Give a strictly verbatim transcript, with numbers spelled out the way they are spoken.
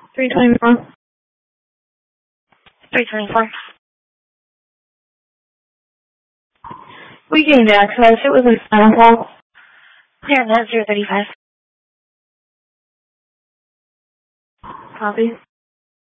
three twenty-four. three twenty-four. We gained access. It was a spinal call. Here, that's zero thirty-five. Copy.